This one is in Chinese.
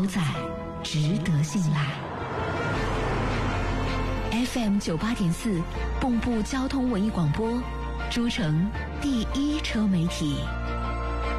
都在值得信赖。FM 98.4，蚌埠交通文艺广播，诸城第一车媒体。